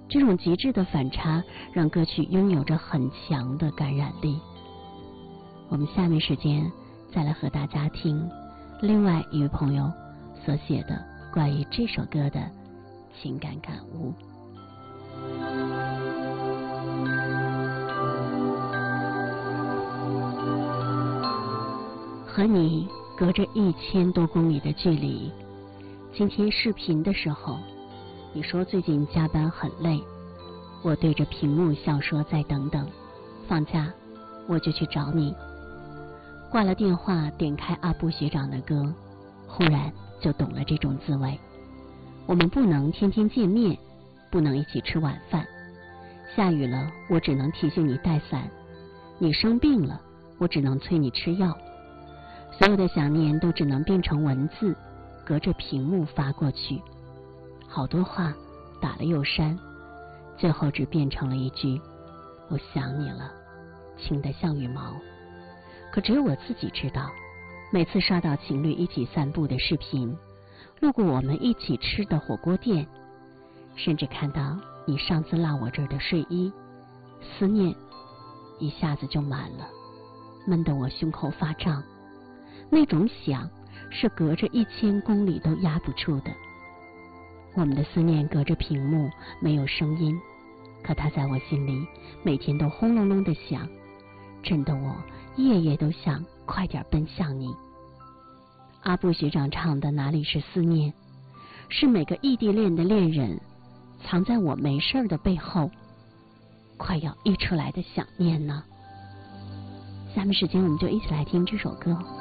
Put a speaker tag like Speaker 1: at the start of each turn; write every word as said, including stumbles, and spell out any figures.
Speaker 1: 这种极致的反差让歌曲拥有着很强的感染力。我们下面时间再来和大家听另外一位朋友所写的关于这首歌的情感感悟。和你隔着一千多公里的距离，今天视频的时候，你说最近加班很累，我对着屏幕笑说再等等，放假我就去找你。挂了电话，点开阿布学长的歌，忽然就懂了这种滋味。我们不能天天见面，不能一起吃晚饭，下雨了我只能提醒你带伞，你生病了我只能催你吃药，所有的想念都只能变成文字，隔着屏幕发过去。好多话打了又删，最后只变成了一句我想你了，轻得像羽毛。可只有我自己知道，每次刷到情侣一起散步的视频，路过我们一起吃的火锅店，甚至看到你上次落我这儿的睡衣，思念一下子就满了，闷得我胸口发胀。那种想是隔着一千公里都压不住的。我们的思念隔着屏幕没有声音，可它在我心里每天都轰隆隆的响，震得我夜夜都想快点奔向你。阿布学长唱的哪里是思念，是每个异地恋的恋人藏在我没事的背后快要溢出来的想念呢。下面时间我们就一起来听这首歌。